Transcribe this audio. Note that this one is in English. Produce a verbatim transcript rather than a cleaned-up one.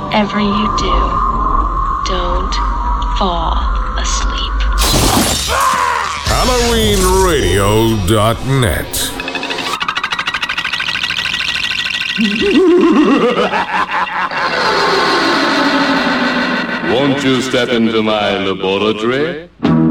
whatever you do, don't fall asleep. Halloween Radio dot net. Won't you step into my laboratory?